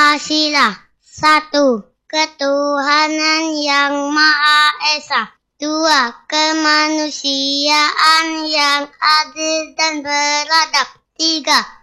Pancasila. 1. Ketuhanan yang Maha Esa. 2. Kemanusiaan yang adil dan beradab. 3.